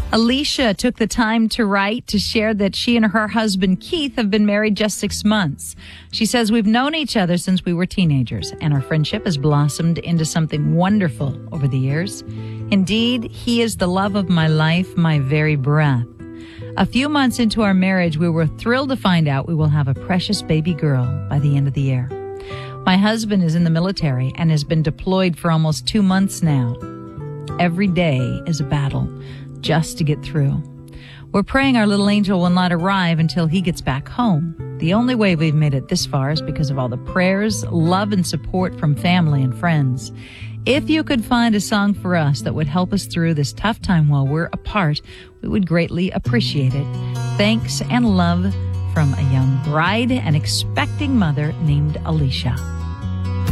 Alicia took the time to write to share that she and her husband Keith have been married just 6 months. She says, we've known each other since we were teenagers, and our friendship has blossomed into something wonderful over the years. Indeed, he is the love of my life, my very breath. A few months into our marriage, we were thrilled to find out we will have a precious baby girl by the end of the year. My husband is in the military and has been deployed for almost 2 months now. Every day is a battle just to get through. We're praying our little angel will not arrive until he gets back home. The only way we've made it this far is because of all the prayers, love, and support from family and friends. If you could find a song for us that would help us through this tough time while we're apart, we would greatly appreciate it. Thanks and love from a young bride and expecting mother named Alicia.